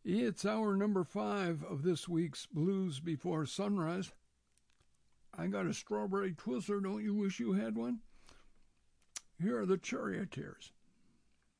It's hour number 5 of this week's Blues Before Sunrise. I got a strawberry Twizzler. Don't you wish you had one? Here are the Charioteers.